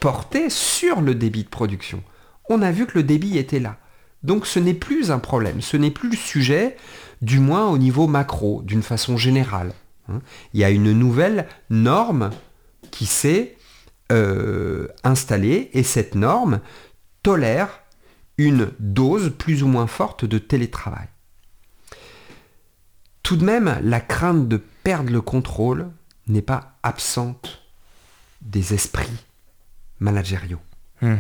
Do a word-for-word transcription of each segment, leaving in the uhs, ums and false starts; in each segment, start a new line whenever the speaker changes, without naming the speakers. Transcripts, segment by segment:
porté sur le débit de production. On a vu que le débit était là. Donc ce n'est plus un problème, ce n'est plus le sujet, du moins au niveau macro, d'une façon générale. Il y a une nouvelle norme qui s'est euh, installée et cette norme tolère une dose plus ou moins forte de télétravail. Tout de même, la crainte de perdre le contrôle n'est pas absente des esprits managériaux. Mmh.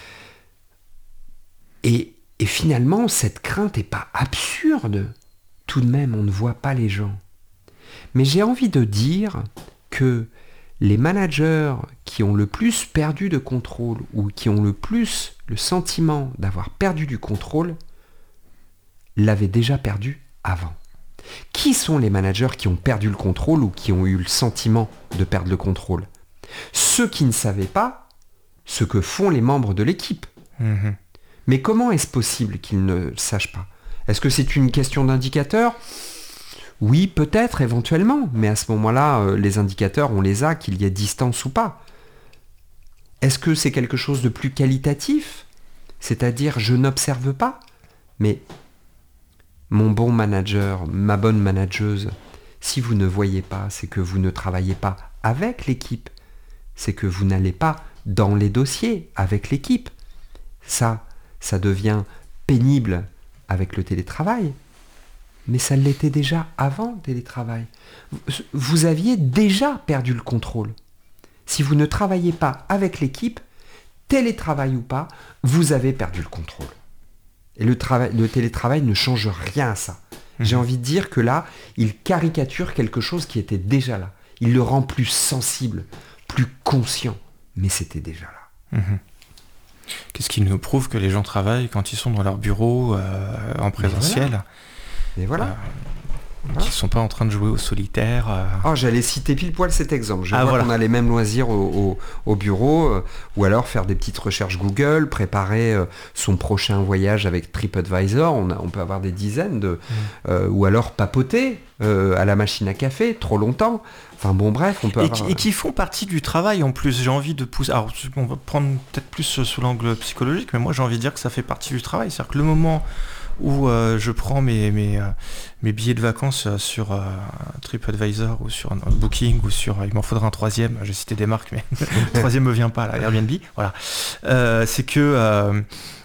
Et, et finalement, cette crainte n'est pas absurde. Tout de même, on ne voit pas les gens. Mais j'ai envie de dire que les managers qui ont le plus perdu de contrôle ou qui ont le plus le sentiment d'avoir perdu du contrôle l'avaient déjà perdu avant. Qui sont les managers qui ont perdu le contrôle ou qui ont eu le sentiment de perdre le contrôle ? Ceux qui ne savaient pas ce que font les membres de l'équipe. Mmh. Mais comment est-ce possible qu'ils ne le sachent pas ? Est-ce que c'est une question d'indicateur ? Oui, peut-être, éventuellement, mais à ce moment-là, euh, les indicateurs, on les a, qu'il y ait distance ou pas. Est-ce que c'est quelque chose de plus qualitatif ? C'est-à-dire, je n'observe pas, mais mon bon manager, ma bonne manageuse, si vous ne voyez pas, c'est que vous ne travaillez pas avec l'équipe, c'est que vous n'allez pas dans les dossiers avec l'équipe. Ça, ça devient pénible avec le télétravail. Mais ça l'était déjà avant le télétravail. Vous aviez déjà perdu le contrôle. Si vous ne travaillez pas avec l'équipe, télétravail ou pas, vous avez perdu le contrôle. Et le, travail, le télétravail ne change rien à ça. Mmh. J'ai envie de dire que là, il caricature quelque chose qui était déjà là. Il le rend plus sensible, plus conscient. Mais c'était déjà là. Mmh.
Qu'est-ce qui nous prouve que les gens travaillent quand ils sont dans leur bureau, euh, en présentiel ?
Et voilà.
Euh, voilà. Qui ne sont pas en train de jouer au solitaire. Euh...
Oh, j'allais citer pile poil cet exemple. Je
ah,
vois
voilà.
qu'on a les mêmes loisirs au, au, au bureau, euh, ou alors faire des petites recherches Google, préparer euh, son prochain voyage avec TripAdvisor. On, a, on peut avoir des dizaines de, mmh. euh, ou alors papoter euh, à la machine à café trop longtemps. Enfin bon, bref, on peut
et
avoir...
Qui, et qui font partie du travail en plus. J'ai envie de pousser. Alors, on va prendre peut-être plus sous l'angle psychologique, mais moi j'ai envie de dire que ça fait partie du travail. C'est-à-dire que le moment où euh, je prends mes, mes, euh, mes billets de vacances euh, sur euh, TripAdvisor ou sur euh, Booking ou sur, euh, il m'en faudra un troisième, j'ai cité des marques, mais le troisième me vient pas, là, Airbnb, voilà. Euh, c'est que euh,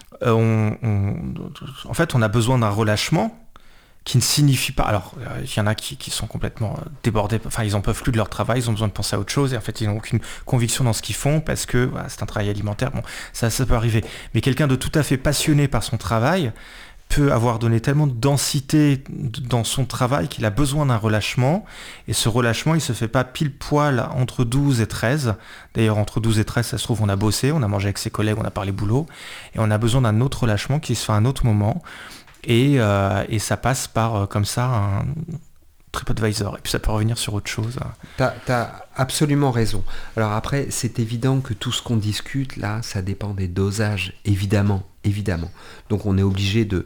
on, on, en fait, on a besoin d'un relâchement qui ne signifie pas, alors il euh, y en a qui, qui sont complètement débordés, enfin ils en peuvent plus de leur travail, ils ont besoin de penser à autre chose et en fait ils n'ont aucune conviction dans ce qu'ils font parce que voilà, c'est un travail alimentaire, bon ça, ça peut arriver, mais quelqu'un de tout à fait passionné par son travail peut avoir donné tellement de densité dans son travail qu'il a besoin d'un relâchement, et ce relâchement il se fait pas pile poil entre douze et treize, d'ailleurs entre douze et treize ça se trouve on a bossé, on a mangé avec ses collègues, on a parlé boulot, et on a besoin d'un autre relâchement qui se fait à un autre moment, et, euh, et ça passe par euh, comme ça un TripAdvisor, et puis ça peut revenir sur autre chose.
T'as, t'as absolument raison. Alors après, c'est évident que tout ce qu'on discute là, ça dépend des dosages, évidemment, évidemment. Donc on est obligé de,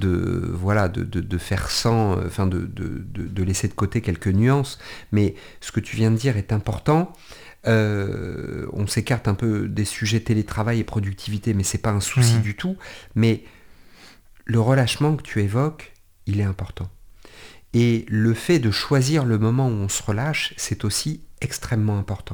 de voilà, de, de, de faire sans, enfin de, de, de, de laisser de côté quelques nuances. Mais ce que tu viens de dire est important. Euh, on s'écarte un peu des sujets télétravail et productivité, mais c'est pas un souci mmh. du tout. Mais le relâchement que tu évoques, il est important. Et le fait de choisir le moment où on se relâche, c'est aussi extrêmement important.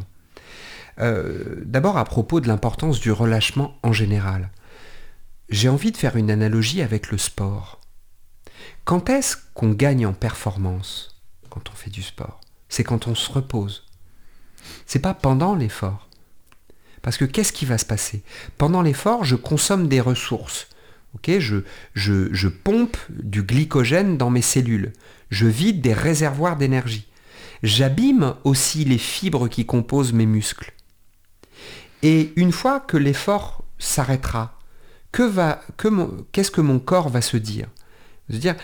Euh, d'abord, à propos de l'importance du relâchement en général, j'ai envie de faire une analogie avec le sport. Quand est-ce qu'on gagne en performance quand on fait du sport ? C'est quand on se repose. C'est pas pendant l'effort. Parce que qu'est-ce qui va se passer ? Pendant l'effort, je consomme des ressources. Okay, je, je, je pompe du glycogène dans mes cellules. Je vide des réservoirs d'énergie. J'abîme aussi les fibres qui composent mes muscles. Et une fois que l'effort s'arrêtera, que va, que mon, qu'est-ce que mon corps va se dire ? Se dire,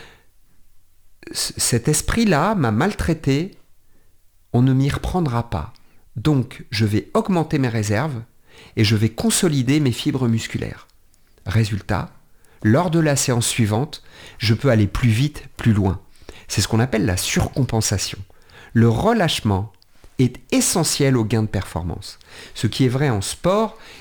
cet esprit-là m'a maltraité, on ne m'y reprendra pas. Donc, je vais augmenter mes réserves et je vais consolider mes fibres musculaires. Résultat, lors de la séance suivante, je peux aller plus vite, plus loin. C'est ce qu'on appelle la surcompensation. Le relâchement est essentiel au gain de performance. Ce qui est vrai en sport